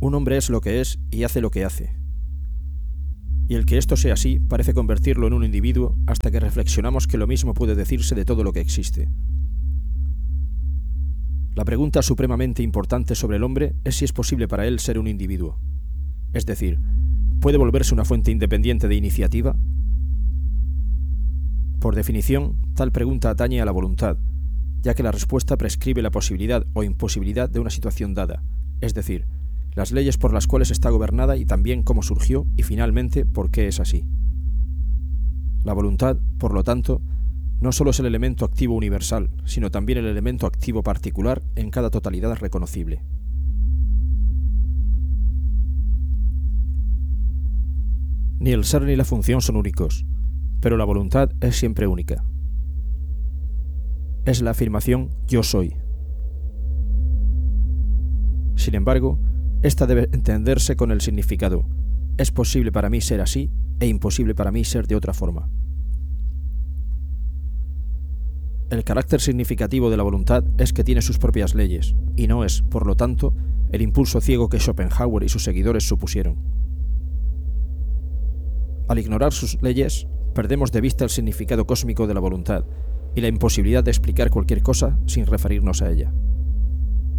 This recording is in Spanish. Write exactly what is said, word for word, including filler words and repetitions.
Un hombre es lo que es y hace lo que hace. Y el que esto sea así parece convertirlo en un individuo hasta que reflexionamos que lo mismo puede decirse de todo lo que existe. La pregunta supremamente importante sobre el hombre es si es posible para él ser un individuo. Es decir, ¿puede volverse una fuente independiente de iniciativa? Por definición, tal pregunta atañe a la voluntad, ya que la respuesta prescribe la posibilidad o imposibilidad de una situación dada, es decir, las leyes por las cuales está gobernada y también cómo surgió y finalmente por qué es así. La voluntad, por lo tanto, no solo es el elemento activo universal, sino también el elemento activo particular en cada totalidad reconocible. Ni el ser ni la función son únicos, pero la voluntad es siempre única. Es la afirmación yo soy. Sin embargo, esta debe entenderse con el significado es posible para mí ser así e imposible para mí ser de otra forma. El carácter significativo de la voluntad es que tiene sus propias leyes, y no es, por lo tanto, el impulso ciego que Schopenhauer y sus seguidores supusieron. Al ignorar sus leyes, perdemos de vista el significado cósmico de la voluntad y la imposibilidad de explicar cualquier cosa sin referirnos a ella.